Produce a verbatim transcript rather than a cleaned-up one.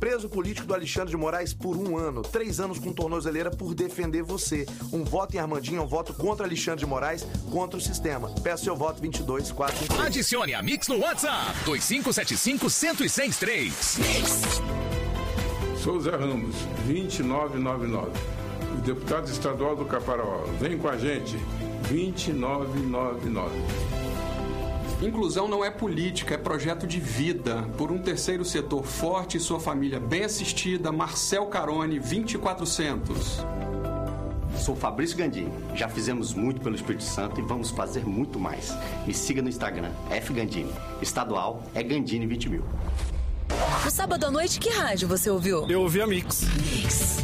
preso político do Alexandre de Moraes por um ano. Três anos com tornozeleira por defender você. Um voto em Armandinho é um voto contra Alexandre de Moraes, contra o sistema. Peço seu voto vinte e dois quatro cinco três. Adicione a Mix no WhatsApp dois cinco sete cinco, um zero seis três. Mix. Souza Ramos, vinte e nove noventa e nove. O deputado estadual do Caparaó. Vem com a gente, vinte e nove noventa e nove. Inclusão não é política, é projeto de vida. Por um terceiro setor forte e sua família bem assistida, Marcel Carone, vinte e quatrocentos. Sou Fabrício Gandini. Já fizemos muito pelo Espírito Santo e vamos fazer muito mais. Me siga no Instagram, F Gandini. Estadual é Gandini vinte mil. No sábado à noite, que rádio você ouviu? Eu ouvi a Mix. Mix.